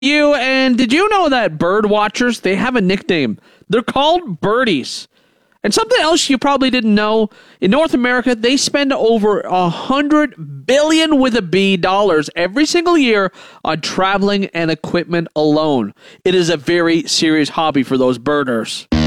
You, and did you know that bird watchers, they have a nickname? They're called birdies. And something else you probably didn't know, in North America, they spend over $100 billion with a B dollars every single year on traveling and equipment alone. It is a very serious hobby for those birders.